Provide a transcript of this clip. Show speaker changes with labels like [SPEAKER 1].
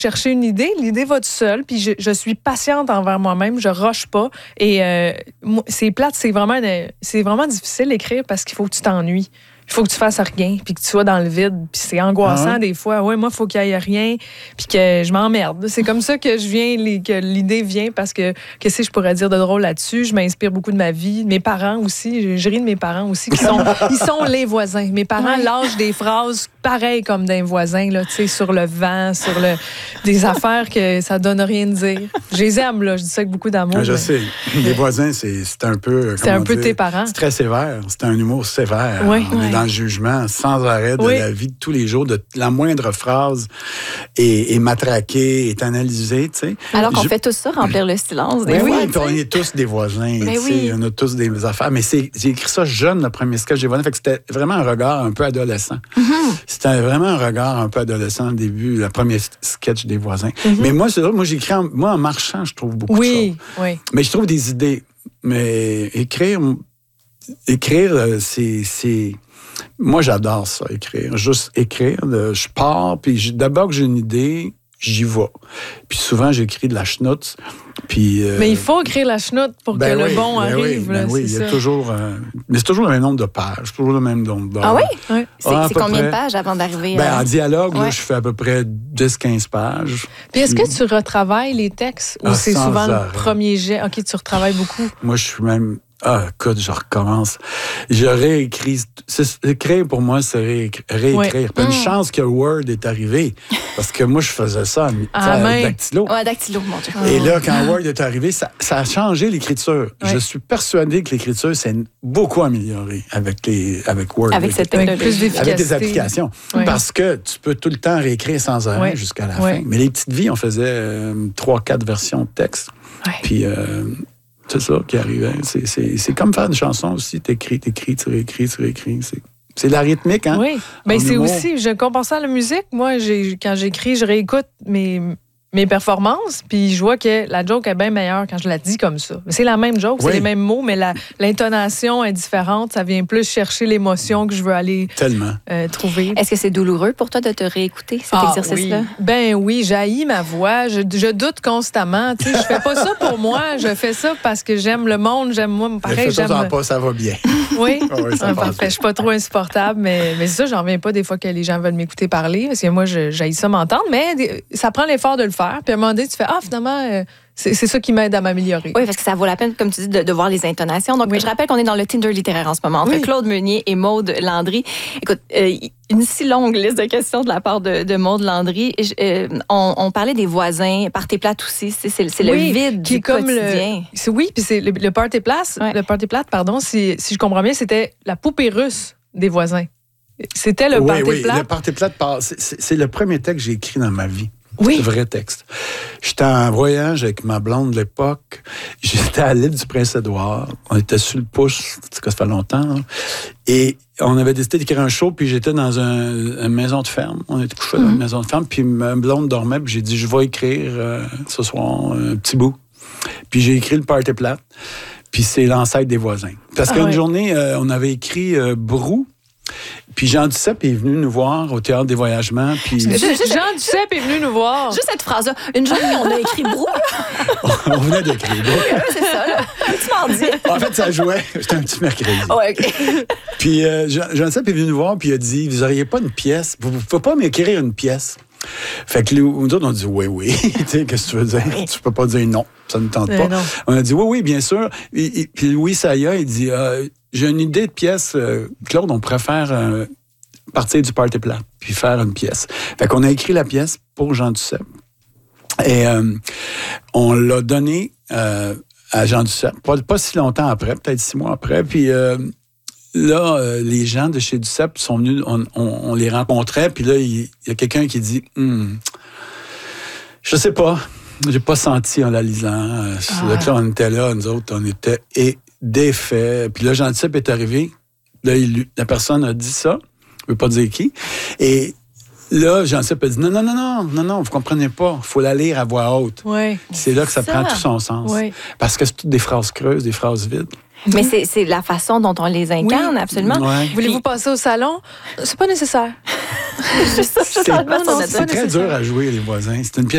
[SPEAKER 1] chercher une idée, l'idée va tout seul, puis je suis patiente envers moi-même, je rush pas. Et c'est plate, c'est vraiment difficile d'écrire parce qu'il faut que tu t'ennuies. Il faut que tu fasses rien, puis que tu sois dans le vide. Puis c'est angoissant des fois. Ouais, moi, il faut qu'il y ait rien, puis que je m'emmerde. C'est comme ça que que l'idée vient, parce que qu'est-ce que je pourrais dire de drôle là-dessus? Je m'inspire beaucoup de ma vie. Mes parents aussi, je ris de mes parents aussi, ils sont les voisins. Mes parents lâchent des phrases pareilles comme d'un voisin, là, tu sais, sur le vent, des affaires que ça donne rien de dire. Je les aime, là, je dis ça avec beaucoup d'amour.
[SPEAKER 2] Je sais. Les voisins, c'est un peu...
[SPEAKER 1] C'est un peu tes parents.
[SPEAKER 2] C'est très sévère. C'est un humour sévère.
[SPEAKER 1] Oui.
[SPEAKER 2] On est dans le jugement sans arrêt de la vie de tous les jours, de la moindre phrase est matraquée, est analysée, tu sais.
[SPEAKER 3] Alors qu'on fait tout ça, remplir le silence.
[SPEAKER 2] Puis on est tous des voisins, tu sais. On a tous des affaires. Mais j'ai écrit ça jeune, le premier sketch des voisins. Fait que c'était vraiment un regard un peu adolescent. C'était vraiment un regard un peu adolescent au début, le premier sketch des voisins. Mais moi, c'est vrai, j'écris en marchant, je trouve beaucoup de choses.
[SPEAKER 1] Oui.
[SPEAKER 2] Mais je trouve des idées. Mais écrire, c'est... Moi, j'adore ça, écrire. Juste écrire. Je pars, puis d'abord que j'ai une idée, j'y vais. Puis souvent, j'écris de la schnout. Puis,
[SPEAKER 1] mais il faut écrire la schnout pour que le bon arrive.
[SPEAKER 2] Oui, il y a toujours... mais c'est toujours le même nombre de pages, toujours le même nombre de...
[SPEAKER 3] Ah oui? C'est combien
[SPEAKER 2] près,
[SPEAKER 3] de pages avant d'arriver
[SPEAKER 2] en dialogue, là, je fais à peu près 10-15 pages.
[SPEAKER 1] Puis est-ce que tu retravailles les textes ou c'est souvent le premier jet? OK, tu retravailles beaucoup.
[SPEAKER 2] Moi, je suis même... écoute, je recommence. Je réécris. Écrire, pour moi, c'est réécrire. Puis une chance que Word est arrivé. Parce que moi, je faisais ça avec Dactylo.
[SPEAKER 3] Ouais, Dactylo, mon Dieu.
[SPEAKER 2] Et là, quand Word est arrivé, ça a changé l'écriture. Je suis persuadé que l'écriture s'est beaucoup améliorée avec Word.
[SPEAKER 3] Avec cette technologie.
[SPEAKER 1] Plus d'efficacité.
[SPEAKER 2] Avec des applications. Parce que tu peux tout le temps réécrire sans arrêt jusqu'à la fin. Mais les petites vies, on faisait 3-4 versions de texte. Puis... c'est ça qui arrivait. C'est comme faire une chanson aussi. T'écris, tu réécris. C'est la rythmique, hein?
[SPEAKER 1] Oui. Bien, c'est aussi... Je compare ça à la musique. Moi, quand j'écris, je réécoute mes performances, puis je vois que la joke est bien meilleure quand je la dis comme ça. C'est la même joke, c'est les mêmes mots, mais l'intonation est différente. Ça vient plus chercher l'émotion que je veux aller trouver.
[SPEAKER 3] Est-ce que c'est douloureux pour toi de te réécouter, cet exercice-là?
[SPEAKER 1] Oui. Ben oui, j'haïs ma voix. Je doute constamment. Tu sais, je fais pas ça pour moi. Je fais ça parce que j'aime le monde. J'aime moi. Pareil,
[SPEAKER 2] j'aime... pas, ça va bien.
[SPEAKER 1] Oui? Parfait. Je suis pas trop insupportable, mais c'est ça, j'en reviens pas des fois que les gens veulent m'écouter parler, parce que moi, j'haïs ça m'entendre, mais ça prend l'effort de le faire. Puis à un moment donné, tu fais finalement, c'est ça qui m'aide à m'améliorer.
[SPEAKER 3] Oui, parce que ça vaut la peine, comme tu dis, de voir les intonations. Donc, je rappelle qu'on est dans le Tinder littéraire en ce moment, entre Claude Meunier et Maude Landry. Écoute, une si longue liste de questions de la part de Maude Landry. On parlait des voisins, party plate aussi. C'est le vide du quotidien.
[SPEAKER 1] Oui, puis c'est le party plate. Le party plate, pardon, si je comprends bien, c'était la poupée russe des voisins. C'était le party plate.
[SPEAKER 2] Oui, le party plate, c'est le premier texte que j'ai écrit dans ma vie.
[SPEAKER 1] Oui.
[SPEAKER 2] C'est un vrai texte. J'étais en voyage avec ma blonde de l'époque. J'étais à l'île du Prince-Édouard. On était sur le pouce, ça fait longtemps. Hein. Et on avait décidé d'écrire un show, puis j'étais dans une maison de ferme. On était couchés dans une maison de ferme, puis ma blonde dormait, puis j'ai dit, je vais écrire ce soir un petit bout. Puis j'ai écrit le party plate, puis c'est l'ancêtre des voisins. Parce qu'une journée, on avait écrit Brou. Puis Jean Duceppe est venu nous voir au Théâtre des Voyagements. Puis...
[SPEAKER 1] Jean Duceppe est venu nous voir.
[SPEAKER 3] Juste cette phrase-là. Une journée, on a écrit Brou.
[SPEAKER 2] On venait d'écrire Brou.
[SPEAKER 3] C'est ça, là. Tu m'en dis.
[SPEAKER 2] En fait, ça jouait. C'était un petit mercredi.
[SPEAKER 3] Ouais, OK.
[SPEAKER 2] Puis Jean Duceppe est venu nous voir, puis il a dit, vous n'auriez pas une pièce? Vous ne pouvez pas m'écrire une pièce? Fait que nous autres, on dit oui. Tu sais, qu'est-ce que tu veux dire? Tu peux pas dire non. Ça ne tente pas. Non. On a dit oui, bien sûr. Puis Louis Saya, il dit, j'ai une idée de pièce. Claude, on pourrait faire partir du party plate, puis faire une pièce. Fait qu'on a écrit la pièce pour Jean Duceppe. Et on l'a donné à Jean Duceppe, pas si longtemps après, peut-être 6 mois après. Puis là, les gens de chez Duceppe sont venus, on les rencontrait, puis là, il y a quelqu'un qui dit je sais pas, j'ai pas senti en la lisant. Là, on était là, nous autres, on était défaits. Puis là, Jean Duceppe est arrivé, là, la personne a dit ça, je veux pas dire qui, et là, Jean Duceppe a dit non, vous comprenez pas, il faut la lire à voix haute.
[SPEAKER 1] Ouais.
[SPEAKER 2] C'est là que ça prend tout son sens. Ouais. Parce que c'est toutes des phrases creuses, des phrases vides.
[SPEAKER 3] Mais c'est la façon dont on les incarne, absolument.
[SPEAKER 2] Ouais.
[SPEAKER 1] Voulez-vous passer au salon? C'est pas nécessaire.
[SPEAKER 2] C'est très dur à jouer, les voisins. C'est une pièce